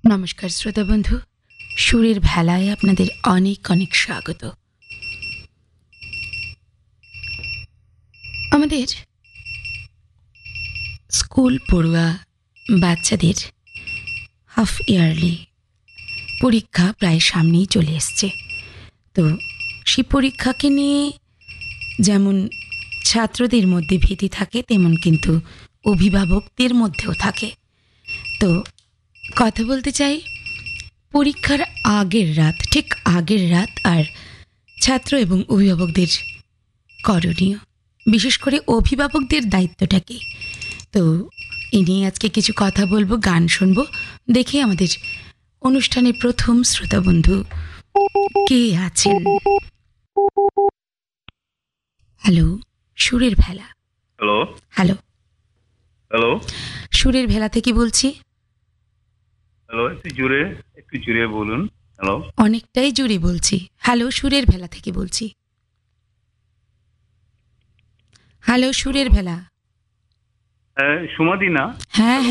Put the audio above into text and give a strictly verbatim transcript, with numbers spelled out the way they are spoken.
নমস্কার শ্রোতা বন্ধু, সুরের ভেলায় আপনাদের অনেক অনেক স্বাগত। আমাদের স্কুল পড়ুয়া বাচ্চাদের হাফ ইয়ারলি পরীক্ষা প্রায় সামনেই চলে এসছে। তো সেই পরীক্ষাকে নিয়ে যেমন ছাত্রদের মধ্যে ভীতি থাকে, তেমন কিন্তু অভিভাবকদের মধ্যেও থাকে। তো কথা বলতে চাই পরীক্ষার আগের রাত, ঠিক আগের রাত আর ছাত্র এবং অভিভাবকদের করণীয়, বিশেষ করে অভিভাবকদের দায়িত্বটা কি। তো এ নিয়ে আজকে কিছু কথা বলবো, গান শুনবো। দেখে আমাদের অনুষ্ঠানে প্রথম শ্রোতা বন্ধু কে আছেন। হ্যালো, সুরের ভেলা। হ্যালো হ্যালো হ্যালো সুরের ভেলা থেকে বলছি। হ্যালো একটু জোরে একটু জোরে বলুন। হ্যালো অনেকটাই জোরে বলছি। হ্যালো, সুরের ভেলা থেকে বলছি। হ্যালো, সুরের ভেলা। হ্যাঁ, সুমাদি না? হ্যাঁ